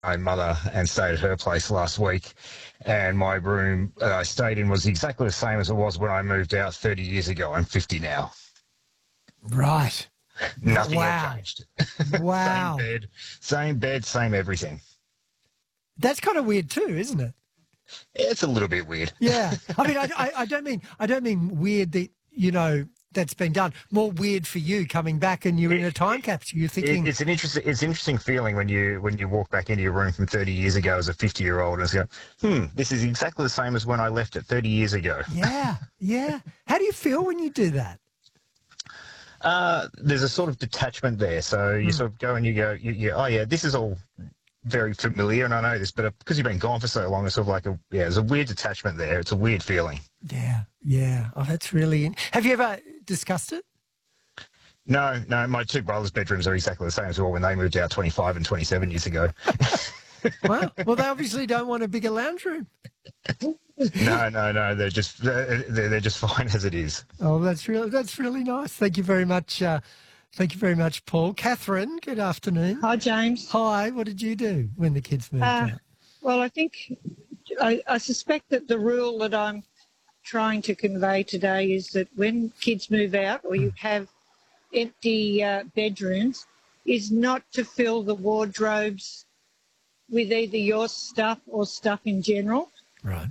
my mother and stayed at her place last week. And my room that I stayed in was exactly the same as it was when I moved out 30 years ago. I'm 50 now. Right. Nothing Wow. had changed. Wow. Same bed, same everything. That's kind of weird too, isn't it? It's a little bit weird. Yeah. I mean, I don't mean weird that, that's been done. More weird for you coming back and you're in a time capsule. You're thinking It's an interesting feeling when you walk back into your room from 30 years ago as a 50-year-old and go, this is exactly the same as when I left it 30 years ago. Yeah, yeah. How do you feel when you do that? There's a sort of detachment there. So you sort of go and you go, oh yeah, this is all very familiar and I know this, but because you've been gone for so long, it's sort of like there's a weird detachment there. It's a weird feeling. Yeah, yeah. Oh, that's really... Have you ever discussed it? No. My two brothers' bedrooms are exactly the same as well when they moved out 25 and 27 years ago. Well, they obviously don't want a bigger lounge room. No. They're just fine as it is. Oh, that's really nice. Thank you very much. Thank you very much, Paul. Catherine, good afternoon. Hi, James. Hi. What did you do when the kids moved out? Well, I suspect that the rule that I'm trying to convey today is that when kids move out or you have empty bedrooms, is not to fill the wardrobes with either your stuff or stuff in general. Right.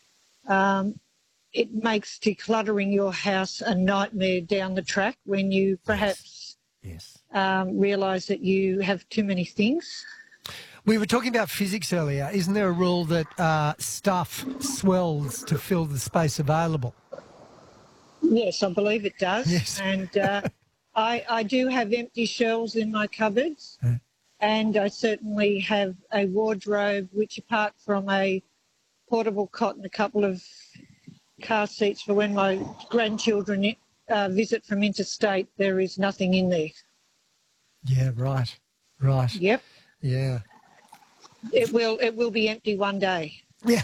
It makes decluttering your house a nightmare down the track when you perhaps realise that you have too many things. We were talking about physics earlier. Isn't there a rule that stuff swells to fill the space available? Yes, I believe it does. Yes. And I do have empty shelves in my cupboards, and I certainly have a wardrobe which, apart from a portable cot and a couple of car seats for when my grandchildren visit from interstate, there is nothing in there. Yeah, right. Yep. Yeah. It will be empty one day. Yeah.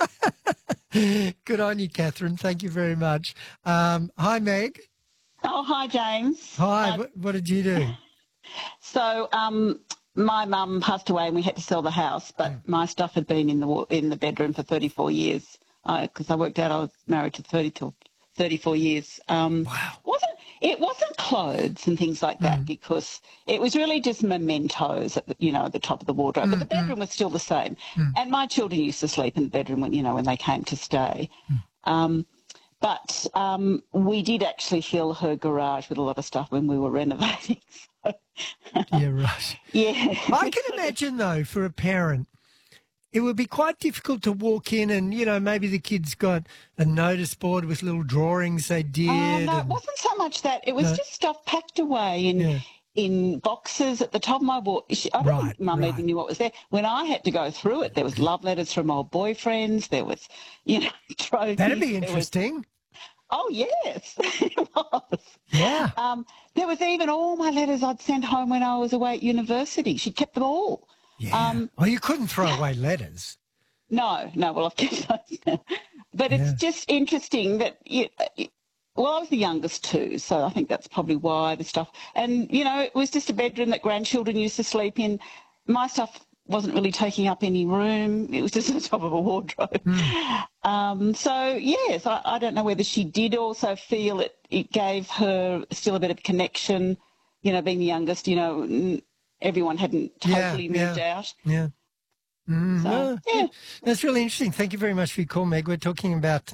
Good on you, Catherine. Thank you very much. Hi, Meg. Oh, hi, James. Hi. What did you do? So my mum passed away and we had to sell the house, but my stuff had been in the bedroom for 34 years because I worked out I was married to 34 years. Wow. It wasn't clothes and things like that because it was really just mementos at the top of the wardrobe. But the bedroom was still the same. And my children used to sleep in the bedroom when they came to stay. But we did actually fill her garage with a lot of stuff when we were renovating. Yeah, right. Yeah. I can imagine, though, for a parent, it would be quite difficult to walk in and, maybe the kids got a notice board with little drawings they did. No, it wasn't so much that. It was just stuff packed away in boxes at the top of my wall. I don't think Mum even knew what was there. When I had to go through it, there was love letters from old boyfriends. There was, trophies. That'd be interesting. Oh, yes, it was. Yeah. There was even all my letters I'd sent home when I was away at university. She kept them all. Yeah. You couldn't throw away letters. No. Well, I've kept those now. But it's just interesting that, I was the youngest too, so I think that's probably why the stuff. And, it was just a bedroom that grandchildren used to sleep in. My stuff wasn't really taking up any room. It was just on top of a wardrobe. So, yes, I don't know whether she did also feel it gave her still a bit of connection, being the youngest, everyone hadn't totally moved out. Yeah. So, That's really interesting. Thank you very much for your call, Meg. We're talking about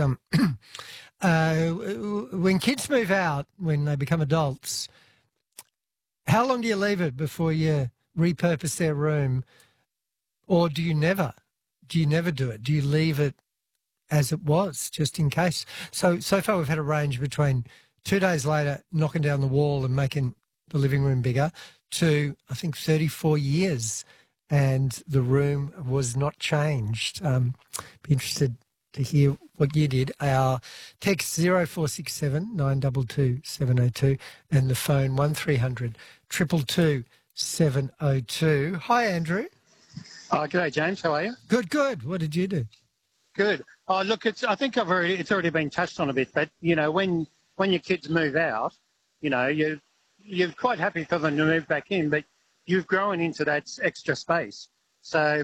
when kids move out, when they become adults, how long do you leave it before you repurpose their room? Or do you never do it? Do you leave it as it was, just in case? So far we've had a range between 2 days later knocking down the wall and making the living room bigger to, I think, 34 years and the room was not changed. Be interested to hear what you did. Our text 0467 922 702 and the phone 1300 222 702. Hi, Andrew. G'day, James. How are you? Good. What did you do? Good. Oh, look, I think it's already been touched on a bit, but when your kids move out, you're quite happy for them to move back in, but you've grown into that extra space. So